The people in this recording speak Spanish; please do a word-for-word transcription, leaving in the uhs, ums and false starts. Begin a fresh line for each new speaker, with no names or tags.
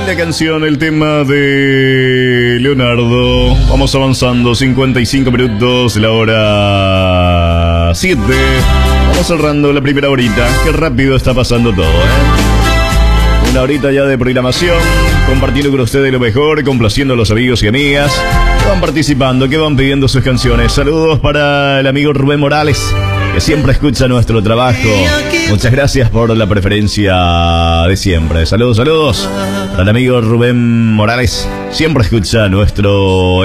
Linda canción, el tema de Leonardo. Vamos avanzando, cincuenta y cinco minutos, la hora siete. Vamos cerrando la primera horita. Qué rápido está pasando todo, ¿eh? Una horita ya de programación, compartiendo con ustedes lo mejor, complaciendo a los amigos y amigas que van participando, que van pidiendo sus canciones. Saludos para el amigo Rubén Morales, que siempre escucha nuestro trabajo. Muchas gracias por la preferencia de siempre. Saludos, saludos para el amigo Rubén Morales, siempre escucha nuestro